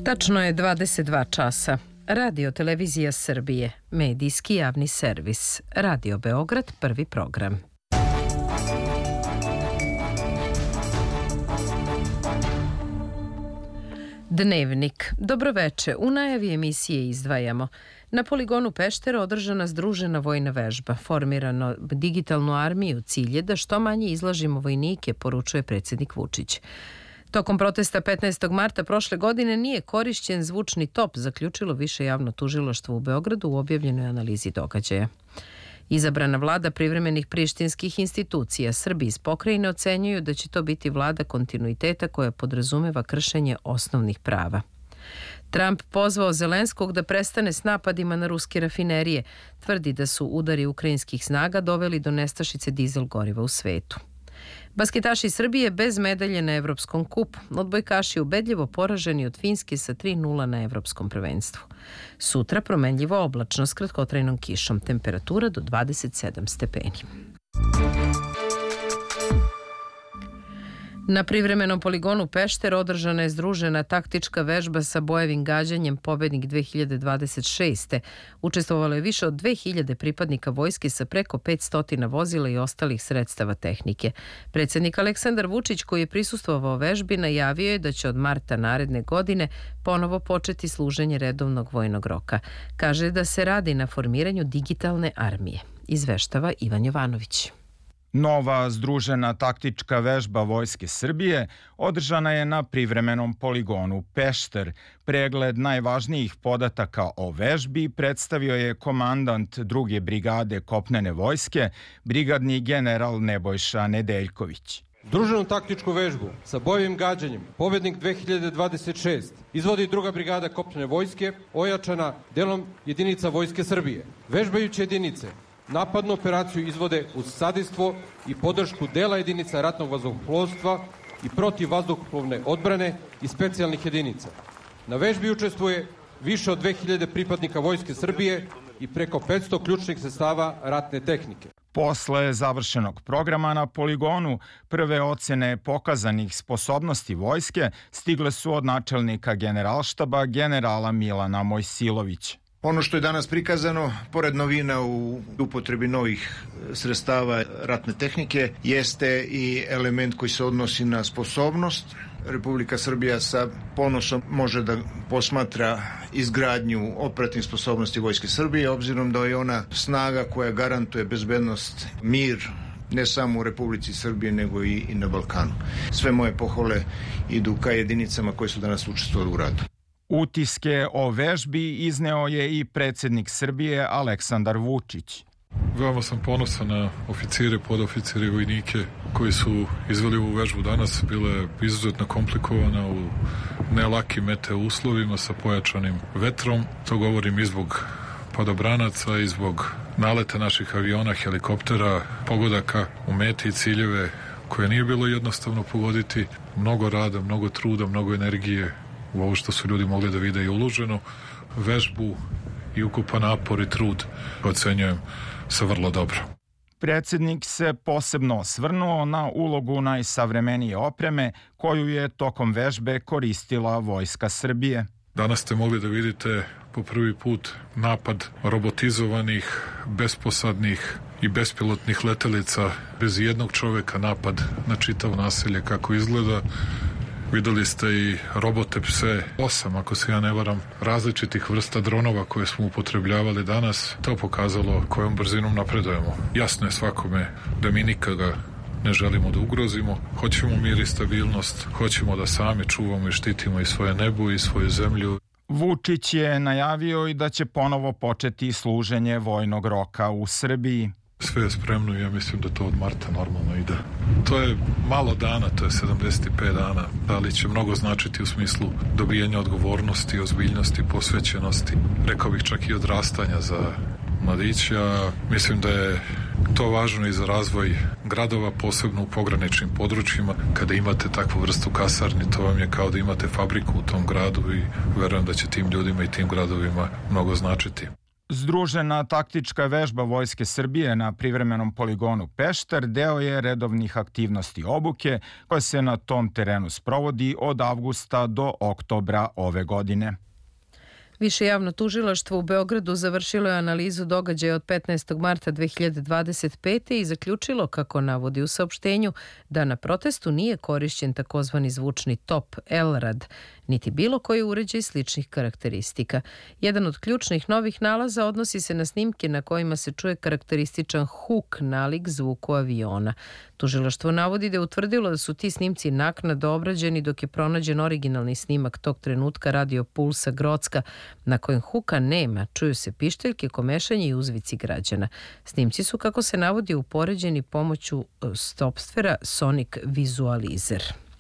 Tačno je 22 časa. Radio Televizija Srbije, medijski javni servis. Radio Beograd, prvi program. Dnevnik. Dobroveče. U najavi emisije izdvajamo. Na poligonu Pešter održana združena vojna vežba. Formirano digitalnu armiju, cilj je da što manje izlažimo vojnike, poručuje predsjednik Vučić. Tokom protesta 15. marta prošle godine nije korišćen zvučni top, zaključilo Više javno tužilaštvo u Beogradu u objavljenoj analizi događaja. Izabrana vlada privremenih prištinskih institucija Srbiji iz pokrajine ocenjuju da će to biti vlada kontinuiteta koja podrazumeva kršenje osnovnih prava. Trump pozvao Zelenskog da prestane s napadima na ruske rafinerije. Tvrdi da su udari ukrajinskih snaga doveli do nestašice dizel goriva u svetu. Basketaši Srbije bez medalje na Evropskom kupu. Odbojkaši ubedljivo poraženi od Finske sa 3:0 na Evropskom prvenstvu. Sutra promenljivo oblačno s kratkotrajnom kišom. Temperatura do 27 stepeni. Na privremenom poligonu Pešter održana je združena taktička vežba sa bojevim gađanjem Pobednik 2026. Učestvovalo je više od 2000 pripadnika vojske sa preko 500 vozila i ostalih sredstava tehnike. Predsjednik Aleksandar Vučić, koji je prisustvovao vežbi, najavio je da će od marta naredne godine ponovo početi služenje redovnog vojnog roka. Kaže da se radi na formiranju digitalne armije. Izveštava Ivan Jovanović. Nova združena taktička vežba Vojske Srbije održana je na privremenom poligonu Pešter. Pregled najvažnijih podataka o vežbi predstavio je komandant 2. brigade kopnene vojske, brigadni general Nebojša Nedeljković. Združenu taktičku vežbu sa bojevim gađanjem Pobednik 2026 izvodi 2. brigada kopnene vojske, ojačana delom jedinica Vojske Srbije. Vežbajuće jedinice napadnu operaciju izvode uz sadejstvo i podršku dela jedinica ratnog vazduhoplovstva i protivvazduhoplovne odbrane i specijalnih jedinica. Na vežbi učestvuje više od 2000 pripadnika Vojske Srbije i preko 500 ključnih sredstava ratne tehnike. Posle završenog programa na poligonu, prve ocene pokazanih sposobnosti vojske stigle su od načelnika Generalštaba generala Milana Mojsilovića. Ono što je danas prikazano, pored novina u upotrebi novih sredstava ratne tehnike, jeste i element koji se odnosi na sposobnost. Republika Srbija sa ponosom može da posmatra izgradnju operativnih sposobnosti Vojske Srbije, obzirom da je ona snaga koja garantuje bezbednost, mir, ne samo u Republici Srbije, nego i na Balkanu. Sve moje pohvale idu ka jedinicama koje su danas učestvovali u radu. Utiske o vežbi izneo je i predsjednik Srbije Aleksandar Vučić. Veoma sam ponosan na oficire, podoficire i vojnike koji su izveli ovu vežbu danas. Bila je izuzetno komplikovana u nelakim meteo uslovima sa pojačanim vetrom. To govorim i zbog padobranaca i zbog naleta naših aviona, helikoptera, pogodaka u meti i ciljeve koje nije bilo jednostavno pogoditi. Mnogo rada, mnogo truda, mnogo energije u ovo što su ljudi mogli da vide i uloženo. Vežbu i ukupan napor i trud ocenjujem sa vrlo dobro. Predsjednik se posebno osvrnuo na ulogu najsavremenije opreme koju je tokom vežbe koristila Vojska Srbije. Danas ste mogli da vidite po prvi put napad robotizovanih, besposadnih i bespilotnih letelica bez jednog čoveka, napad na čitavo naselje kako izgleda. Videli ste i robote pse, 8, ako se ja ne varam, različitih vrsta dronova koje smo upotrebljavali danas. To pokazalo kojom brzinom napredujemo. Jasno je svakome da mi nikoga ne želimo da ugrozimo. Hoćemo mir i stabilnost, hoćemo da sami čuvamo i štitimo i svoje nebo i svoju zemlju. Vučić je najavio i da će ponovo početi služenje vojnog roka u Srbiji. Sve je spremno i ja mislim da to od marta normalno ide. To je malo dana, to je 75 dana, ali će mnogo značiti u smislu dobijanja odgovornosti, ozbiljnosti, posvećenosti, rekao bih čak i odrastanja za mladića. Mislim da je to važno i za razvoj gradova, posebno u pograničnim područjima. Kada imate takvu vrstu kasarni, to vam je kao da imate fabriku u tom gradu i verujem da će tim ljudima i tim gradovima mnogo značiti. Združena taktička vežba Vojske Srbije na privremenom poligonu Pešter deo je redovnih aktivnosti obuke koja se na tom terenu sprovodi od avgusta do oktobra ove godine. Više javno tužilaštvo u Beogradu završilo je analizu događaja od 15. marta 2025. i zaključilo, kako navodi u saopštenju, da na protestu nije korišćen takozvani zvučni top LRAD, niti bilo koji uređaj sličnih karakteristika. Jedan od ključnih novih nalaza odnosi se na snimke na kojima se čuje karakterističan huk nalik zvuku aviona. Tužilaštvo navodi da je utvrdilo da su ti snimci naknadno obrađeni dok je pronađen originalni snimak tog trenutka radio Pulsa Grocka, na kojem huka nema, čuju se pišteljke, komešanje i uzvici građana. Snimci su, kako se navodi, upoređeni pomoću softvera Sonic Visualizer.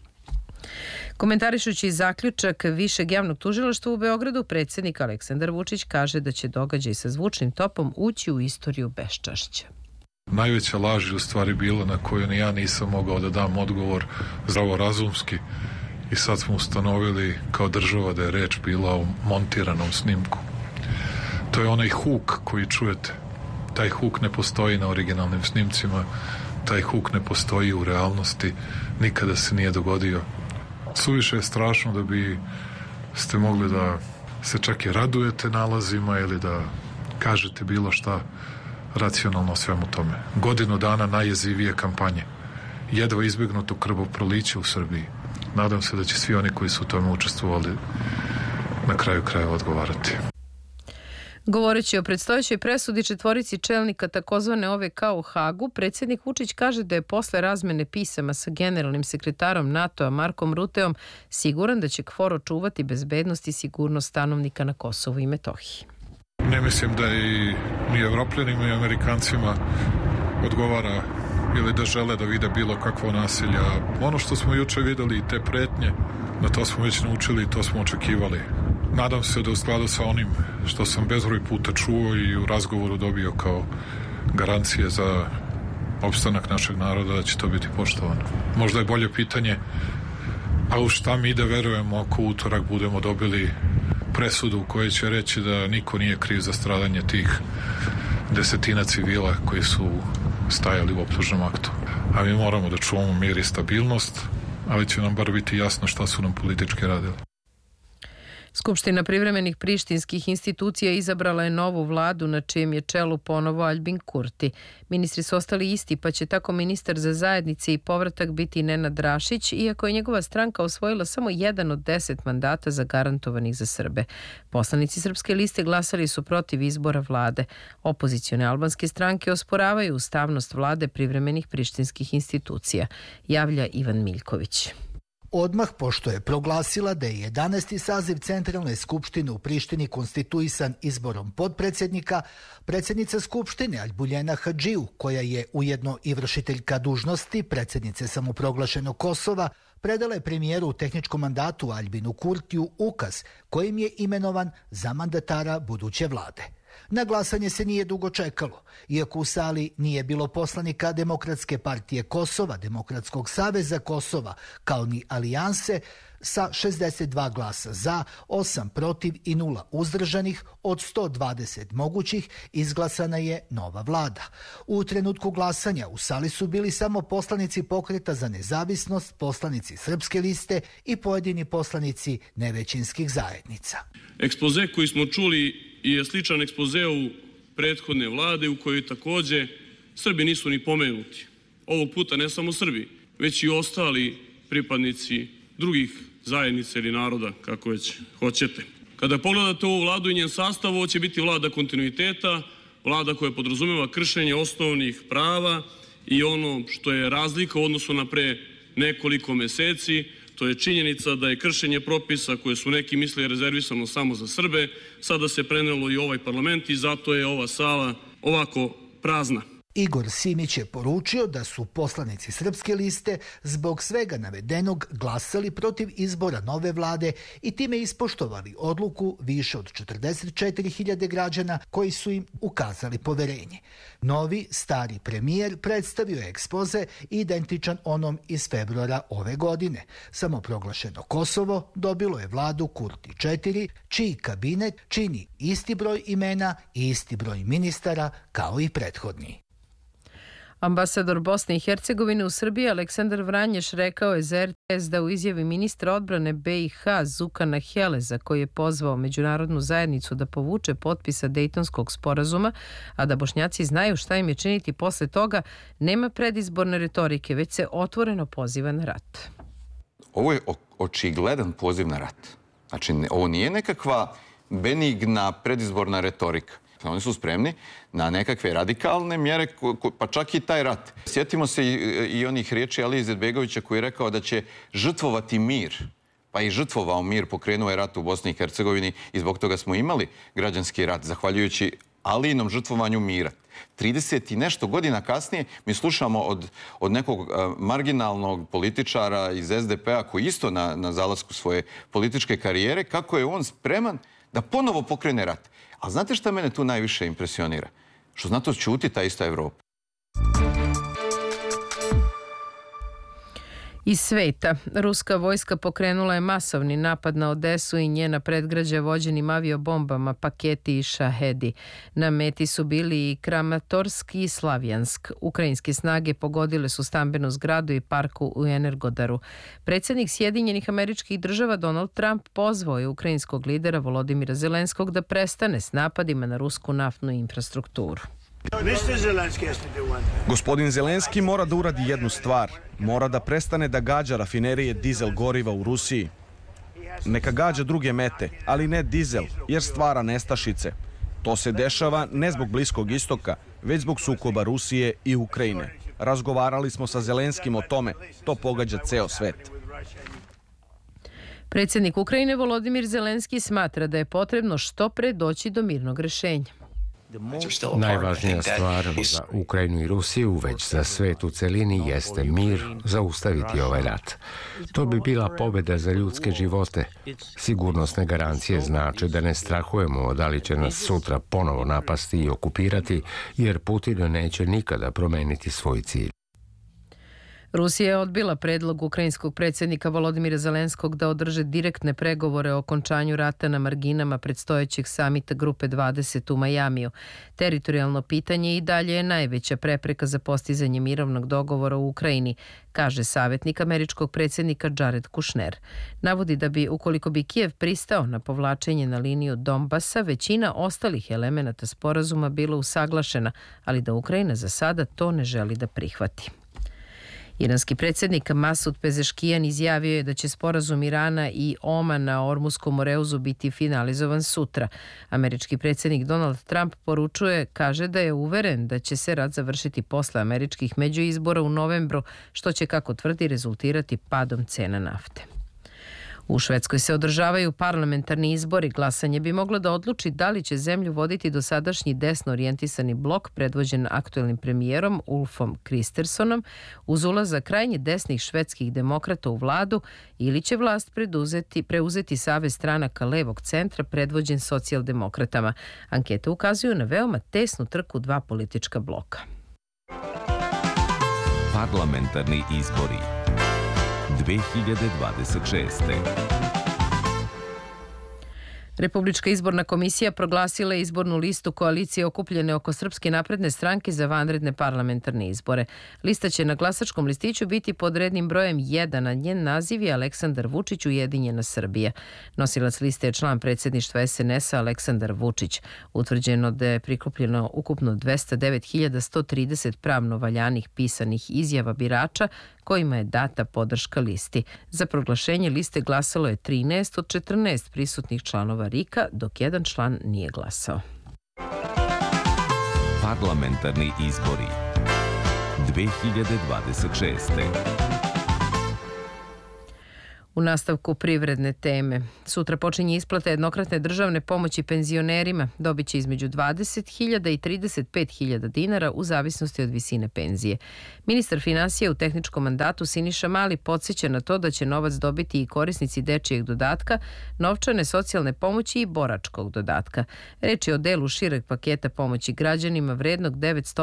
Komentarišući zaključak Višeg javnog tužilaštva u Beogradu, predsjednik Aleksandar Vučić kaže da će događaj sa zvučnim topom ući u istoriju beščašća. Najveća laž je u stvari bila na koju ni ja nisam mogao da dam odgovor zdravorazumski i sad smo ustanovili kao država da je reč bila o montiranom snimku. To je onaj huk koji čujete. Taj huk ne postoji na originalnim snimcima, taj huk ne postoji u realnosti, nikada se nije dogodio. Suviše je strašno da bi ste mogli da se čak i radujete nalazima ili da kažete bilo šta racionalno o svemu tome. Godinu dana najjezivije kampanje. Jedva izbjegnuto krvoproliće u Srbiji. Nadam se da će svi oni koji su u tome učestvovali na kraju krajeva odgovarati. Govoreći o predstojećoj presudi četvorici čelnika takozvane OVK u Hagu, predsjednik Vučić kaže da je posle razmene pisama sa generalnim sekretarom NATO-a Markom Ruteom siguran da će KFOR očuvati bezbednost i sigurnost stanovnika na Kosovu i Metohiji. Ne mislim da i ni Evropljanima i Amerikancima odgovara ili da žele da vide bilo kakvo nasilje. Ono što smo juče videli i te pretnje, na to smo već naučili i to smo očekivali. Nadam se da u skladu sa onim što sam bezbroj puta čuo i u razgovoru dobio kao garancije za opstanak našeg naroda, da će to biti poštovano. Možda je bolje pitanje, a u šta mi da verujemo ako utorak budemo dobili presudu u kojoj će reći da niko nije kriv za stradanje tih desetina civila koji su stajali u optužnom aktu. A mi moramo da čuvamo mir i stabilnost, ali će nam bar biti jasno šta su nam politički radili. Skupština privremenih prištinskih institucija izabrala je novu vladu na čijem je čelu ponovo Aljbin Kurti. Ministri su ostali isti, pa će tako ministar za zajednice i povratak biti Nenad Rašić, iako je njegova stranka osvojila samo 1 od 10 mandata zagarantovanih za Srbe. Poslanici Srpske liste glasali su protiv izbora vlade. Opozicione albanske stranke osporavaju ustavnost vlade privremenih prištinskih institucija, javlja Ivan Miljković. Odmah pošto je proglasila da je 11. saziv Centralne skupštine u Prištini konstituisan izborom podpredsjednika, predsjednica Skupštine Aljbuljena Hadžiju, koja je ujedno i vršiteljka dužnosti predsjednice samoproglašenog Kosova, predala je premijeru u tehničkom mandatu Aljbinu Kurtiju ukaz kojim je imenovan za mandatara buduće vlade. Na glasanje se nije dugo čekalo, iako u sali nije bilo poslanika Demokratske partije Kosova, Demokratskog saveza Kosova, kao ni alijanse, sa 62 glasa za, 8 protiv i 0 uzdržanih, od 120 mogućih izglasana je nova vlada. U trenutku glasanja u sali su bili samo poslanici Pokreta za nezavisnost, poslanici Srpske liste i pojedini poslanici nevećinskih zajednica. Ekspoze koji smo čuli je sličan ekspozeu prethodne vlade u kojoj takođe Srbi nisu ni pomenuti. Ovog puta ne samo Srbi, već i ostali pripadnici drugih zajednica ili naroda, kako već hoćete. Kada pogledate ovu vladu i njen sastav, ovo će biti vlada kontinuiteta, vlada koja podrazumeva kršenje osnovnih prava i ono što je razlika u odnosu na pre nekoliko meseci, to je činjenica da je kršenje propisa koje su neki mislili rezervisano samo za Srbe, sada se prenelo i ovaj parlament i zato je ova sala ovako prazna. Igor Simić je poručio da su poslanici Srpske liste zbog svega navedenog glasali protiv izbora nove vlade i time ispoštovali odluku više od 44.000 građana koji su im ukazali poverenje. Novi, stari premijer predstavio je ekspoze identičan onom iz februara ove godine. Samoproglašeno Kosovo dobilo je vladu Kurti 4, čiji kabinet čini isti broj imena i isti broj ministara kao i prethodni. Ambasador Bosne i Hercegovine u Srbiji Aleksandar Vranješ rekao je za RTS da u izjavi ministra odbrane BiH Zukana Heleza, koji je pozvao međunarodnu zajednicu da povuče potpisa Dejtonskog sporazuma, a da Bošnjaci znaju šta im je činiti posle toga, nema predizborne retorike, već se otvoreno poziva na rat. Ovo je očigledan poziv na rat. Znači, ovo nije nekakva benigna predizborna retorika. Oni su spremni na nekakve radikalne mjere, pa čak i taj rat. Sjetimo se i onih riječi Alije Izetbegovića koji je rekao da će žrtvovati mir. Pa i žrtvovao mir, pokrenuo je rat u Bosni i Hercegovini i zbog toga smo imali građanski rat, zahvaljujući Alijinom žrtvovanju mira. 30 i nešto godina kasnije mi slušamo od nekog marginalnog političara iz SDP-a koji isto na zalasku svoje političke karijere, kako je on spreman da ponovo pokrene rat. A znate šta mene tu najviše impresionira? Što zna to ćuti ta ista Evropa. Iz sveta, ruska vojska pokrenula je masovni napad na Odesu i njena predgrađa vođenim aviobombama, paketi i šahedi. Na meti su bili i Kramatorsk i Slavjansk. Ukrajinske snage pogodile su stambenu zgradu i parku u Energodaru. Predsjednik Sjedinjenih Američkih Država Donald Trump pozvao je ukrajinskog lidera Volodimira Zelenskog da prestane s napadima na rusku naftnu infrastrukturu. Gospodin Zelenski mora da uradi jednu stvar. Mora da prestane da gađa rafinerije dizel goriva u Rusiji. Neka gađa druge mete, ali ne dizel, jer stvara nestašice. To se dešava ne zbog Bliskog istoka, već zbog sukoba Rusije i Ukrajine. Razgovarali smo sa Zelenskim o tome. To pogađa ceo svet. Predsjednik Ukrajine Volodimir Zelenski smatra da je potrebno što pre doći do mirnog rješenja. Najvažnija stvar za Ukrajinu i Rusiju, već za svet u celini, jeste mir, zaustaviti ovaj rat. To bi bila pobjeda za ljudske živote. Sigurnosne garancije znače da ne strahujemo da li će nas sutra ponovo napasti i okupirati, jer Putin neće nikada promeniti svoj cilj. Rusija je odbila predlog ukrajinskog predsjednika Volodimira Zelenskog da održe direktne pregovore o okončanju rata na marginama predstojećeg samita Grupe 20 u Majamiju. Teritorijalno pitanje i dalje je najveća prepreka za postizanje mirovnog dogovora u Ukrajini, kaže savjetnik američkog predsjednika Jared Kushner. Navodi da bi, ukoliko bi Kijev pristao na povlačenje na liniju Donbasa, većina ostalih elemenata sporazuma bila usaglašena, ali da Ukrajina za sada to ne želi da prihvati. Iranski predsjednik Masud Pezeškijan izjavio je da će sporazum Irana i Omana o Ormuskom moreuzu biti finalizovan sutra. Američki predsjednik Donald Trump kaže da je uveren da će se rat završiti posle američkih međuizbora u novembru, što će, kako tvrdi, rezultirati padom cena nafte. U Švedskoj se održavaju parlamentarni izbori. Glasanje bi moglo da odluči da li će zemlju voditi dosadašnji desno orijentisani blok predvođen aktuelnim premijerom Ulfom Kristersonom uz ulazak krajnje desnih švedskih demokrata u vladu ili će vlast preuzeti savez stranaka levog centra predvođen socijaldemokratama. Ankete ukazuju na veoma tesnu trku dva politička bloka. Parlamentarni izbori 2026. Republička izborna komisija proglasila je izbornu listu koalicije okupljene oko Srpske napredne stranke za vanredne parlamentarne izbore. Lista će na glasačkom listiću biti pod rednim brojem 1, a njen naziv je Aleksandar Vučić – Ujedinjena Srbija. Nosilac liste je član predsjedništva SNS-a Aleksandar Vučić. Utvrđeno da je prikupljeno ukupno 209.130 pravno valjanih pisanih izjava birača kojima je data podrška listi. Za proglašenje liste glasalo je 13 od 14 prisutnih članova RIK-a, dok jedan član nije glasao. Parlamentarni izbori 2026. U nastavku privredne teme. Sutra počinje isplata jednokratne državne pomoći penzionerima. Dobit će između 20.000 i 35.000 dinara u zavisnosti od visine penzije. Ministar finansija u tehničkom mandatu Siniša Mali podsjeća na to da će novac dobiti i korisnici dečijeg dodatka, novčane socijalne pomoći i boračkog dodatka. Reč je o delu šireg paketa pomoći građanima vrednog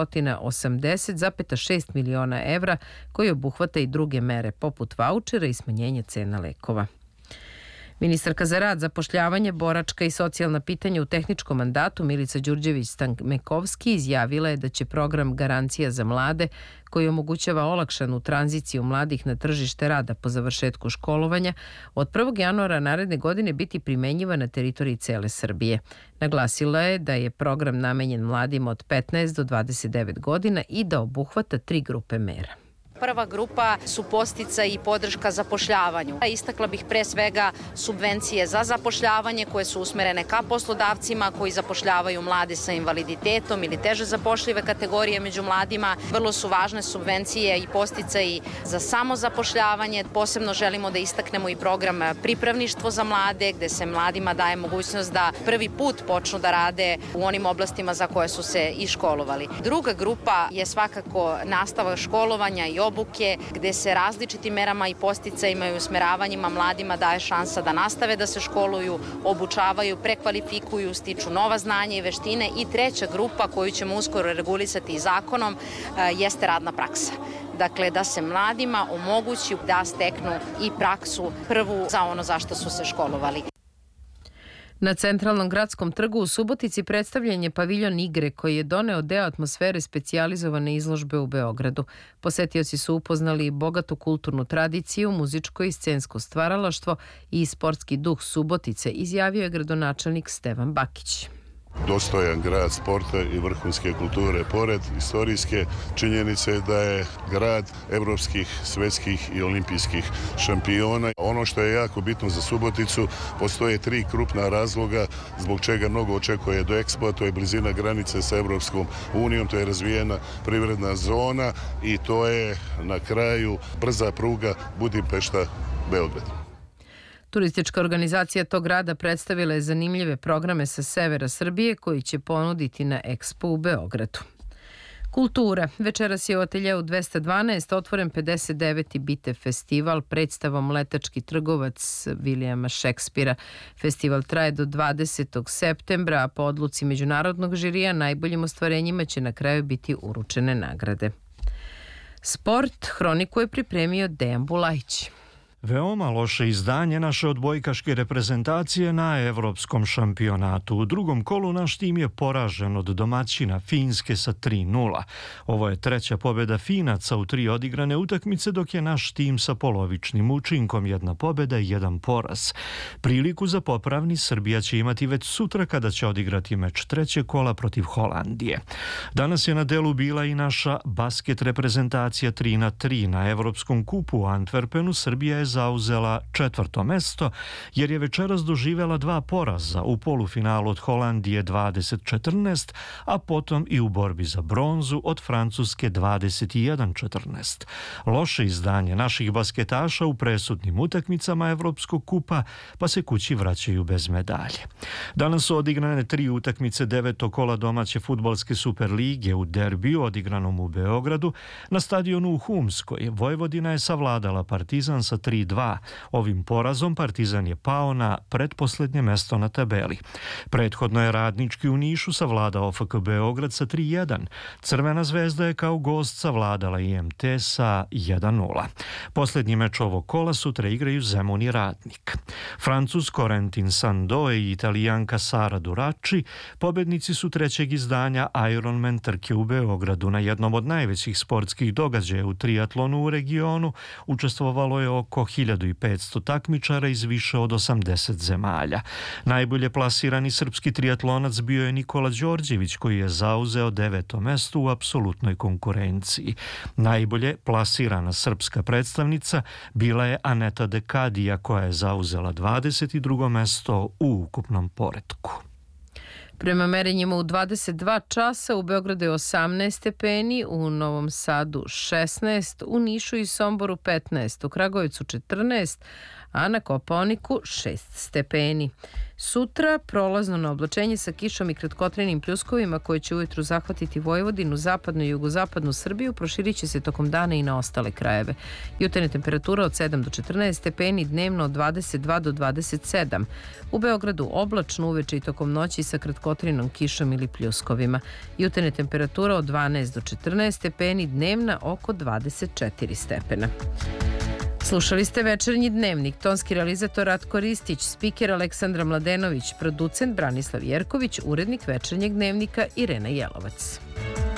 980,6 miliona evra koji obuhvata i druge mere poput vaučera i smanjenja cena lekova. Ministarka za rad, zapošljavanje, boračka i socijalna pitanja u tehničkom mandatu Milica Đurđević-Stamenkovski izjavila je da će program Garancija za mlade, koji omogućava olakšanu tranziciju mladih na tržište rada po završetku školovanja, od 1. januara naredne godine biti primenjivan na teritoriji cele Srbije. Naglasila je da je program namenjen mladima od 15 do 29 godina i da obuhvata 3 grupe mera. Prva grupa su podsticaj i podrška zapošljavanju. Istakla bih pre svega subvencije za zapošljavanje koje su usmerene ka poslodavcima koji zapošljavaju mlade sa invaliditetom ili teže zapošljive kategorije među mladima. Vrlo su važne subvencije i podsticaji za samozapošljavanje. Posebno želimo da istaknemo i program pripravništvo za mlade, gde se mladima daje mogućnost da prvi put počnu da rade u onim oblastima za koje su se i školovali. Druga grupa je svakako nastavak školovanja i obuke, gde se različitim merama i podsticajima i usmeravanjima mladima daje šansa da nastave da se školuju, obučavaju, prekvalifikuju, stiču nova znanja i veštine. I treća grupa koju ćemo uskoro regulisati i zakonom jeste radna praksa. Dakle, da se mladima omogući da steknu i praksu prvu za ono za što su se školovali. Na centralnom gradskom trgu u Subotici predstavljen je paviljon igre koji je doneo deo atmosfere specijalizovane izložbe u Beogradu. Posetioci su upoznali bogatu kulturnu tradiciju, muzičko i scensko stvaralaštvo i sportski duh Subotice, izjavio je gradonačelnik Stevan Bakić. Dostojan grad sporta i vrhunske kulture, pored istorijske činjenice da je grad evropskih, svetskih i olimpijskih šampiona. Ono što je jako bitno za Suboticu, postoje 3 krupna razloga zbog čega mnogo očekuje do Expo, to je blizina granice sa Evropskom unijom, to je razvijena privredna zona i to je na kraju brza pruga Budimpešta-Beograd. Turistička organizacija tog grada predstavila je zanimljive programe sa severa Srbije koji će ponuditi na Expo u Beogradu. Kultura. Večeras je u ateljeu 212 otvoren 59. Bitev festival predstavom Letački trgovac Vilijama Šekspira. Festival traje do 20. septembra, a po odluci međunarodnog žirija najboljim ostvarenjima će na kraju biti uručene nagrade. Sport. Hroniku je pripremio Dejan Bulajić. Veoma loše izdanje naše odbojkaške reprezentacije na evropskom šampionatu. U drugom kolu naš tim je poražen od domaćina Finske sa 3:0. Ovo je treća pobjeda Finaca u 3 odigrane utakmice, dok je naš tim sa polovičnim učinkom 1 pobjeda i 1 poraz. Priliku za popravni Srbija će imati već sutra kada će odigrati meč trećeg kola protiv Holandije. Danas je na delu bila i naša basket reprezentacija 3:3 na Evropskom kupu u Antwerpenu. Srbija je zauzela 4. mesto jer je večeras doživjela 2 poraza u polufinalu od Holandije 20-14, a potom i u borbi za bronzu od Francuske 21-14. Loše izdanje naših basketaša u presudnim utakmicama Evropskog kupa, pa se kući vraćaju bez medalje. Danas su odigrane 3 utakmice 9. kola domaće fudbalske Superlige u derbiju odigranom u Beogradu. Na stadionu u Humskoj Vojvodina je savladala Partizan sa 3:2. Ovim porazom Partizan je pao na pretposlednje mesto na tabeli. Prethodno je Radnički u Nišu savladao FK Beograd sa 3:1. Crvena zvezda je kao gost savladala IMT sa 1:0. Posljednji meč ovog kola sutra igraju Zemun i Radnik. Francuz Corentin Sando i Italijanka Sara Duraci pobednici su trećeg izdanja Ironman trke u Beogradu. Na jednom od najvećih sportskih događaja u triatlonu u regionu učestvovalo je oko 1500 takmičara iz više od 80 zemalja. Najbolje plasirani srpski triatlonac bio je Nikola Đorđević koji je zauzeo 9. mesto u apsolutnoj konkurenciji. Najbolje plasirana srpska predstavnica bila je Aneta Dekadija koja je zauzela 22. mesto u ukupnom poretku. Prema merenjima u 22 časa u Beogradu je 18 stepeni, u Novom Sadu 16, u Nišu i Somboru 15, u Kragujevcu 14, a na Kopaoniku 6 stepeni. Sutra prolazno na oblačenje sa kišom i kratkotrenim pljuskovima koje će ujutru zahvatiti Vojvodinu, zapadnu i jugozapadnu Srbiju, proširit će se tokom dana i na ostale krajeve. Jutarnja temperatura od 7 do 14 stepeni, dnevno od 22 do 27. U Beogradu oblačno uveče i tokom noći sa kratkotrenom kišom ili pljuskovima. Jutarnja temperatura od 12 do 14 stepeni, dnevna oko 24 stepena. Slušali ste Večernji dnevnik, tonski realizator Ratko Ristić, spiker Aleksandra Mladenović, producent Branislav Jerković, urednik Večernjeg dnevnika Irena Jelovac.